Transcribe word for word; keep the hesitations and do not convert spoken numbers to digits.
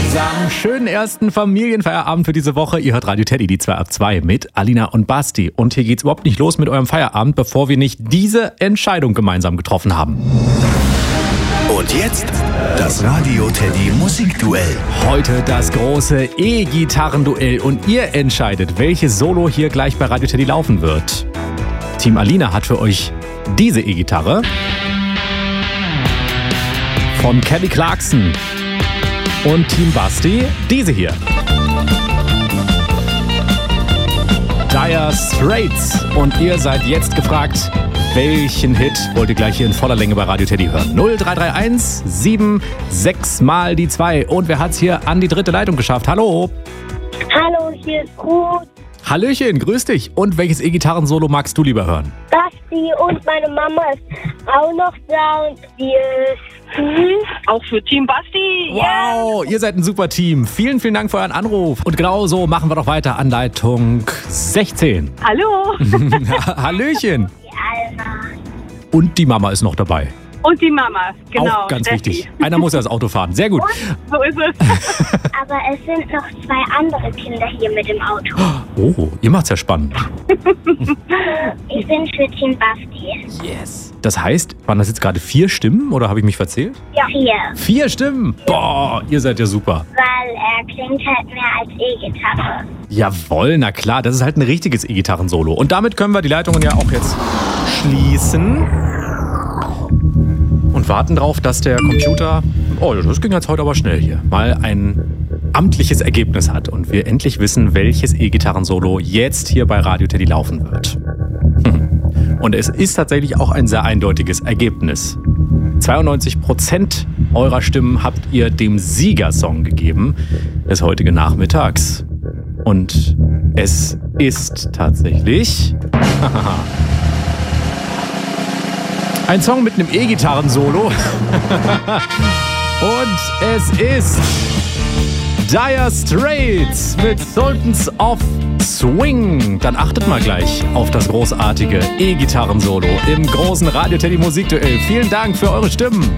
Am schönen ersten Familienfeierabend für diese Woche. Ihr hört Radio Teddy, die zwei ab zwei mit Alina und Basti. Und hier geht's überhaupt nicht los mit eurem Feierabend, bevor wir nicht diese Entscheidung gemeinsam getroffen haben. Und jetzt das Radio Teddy Musikduell. Heute das große E-Gitarren-Duell und ihr entscheidet, welches Solo hier gleich bei Radio Teddy laufen wird. Team Alina hat für euch diese E-Gitarre von Kelly Clarkson. Und Team Basti, diese hier. Dire Straits. Und ihr seid jetzt gefragt, welchen Hit wollt ihr gleich hier in voller Länge bei Radio Teddy hören? null drei drei eins sieben sechs mal die zwei. Und wer hat's hier an die dritte Leitung geschafft? Hallo. Hallo, hier ist Ruth. Hallöchen, grüß dich. Und welches E-Gitarren-Solo magst du lieber hören? Basti und meine Mama ist auch noch da und die ist hm, auch für Team Basti. Wow, ihr seid ein super Team. Vielen, vielen Dank für euren Anruf. Und genau so machen wir doch weiter an Leitung sechzehn. Hallo. Hallöchen. die Alma. Und die Mama ist noch dabei. Und die Mama, genau. Auch ganz Steffi. wichtig. Einer muss ja das Auto fahren. Sehr gut. So ist es. Aber es sind noch zwei andere Kinder hier mit dem Auto. Oh, ihr macht's ja spannend. Ich bin für Team Basti. Yes. Das heißt, waren das jetzt gerade vier Stimmen oder habe ich mich verzählt? Ja. Vier. Vier Stimmen? Boah, ihr seid ja super. Weil er klingt halt mehr als E-Gitarre. Jawohl, na klar, das ist halt ein richtiges E-Gitarren-Solo. Und damit können wir die Leitungen ja auch jetzt schließen. Und warten drauf, dass der Computer, oh, das ging jetzt heute aber schnell hier, mal ein amtliches Ergebnis hat und wir endlich wissen, welches E-Gitarren-Solo jetzt hier bei Radio Teddy laufen wird. Und es ist tatsächlich auch ein sehr eindeutiges Ergebnis. zweiundneunzig Prozent eurer Stimmen habt ihr dem Siegersong gegeben des heutigen Nachmittags. Und es ist tatsächlich ein Song mit einem E-Gitarren-Solo. Und es ist Dire Straits mit Sultans of Swing. Dann achtet mal gleich auf das großartige E-Gitarren-Solo im großen Radio Teddy Musikduell. Vielen Dank für eure Stimmen.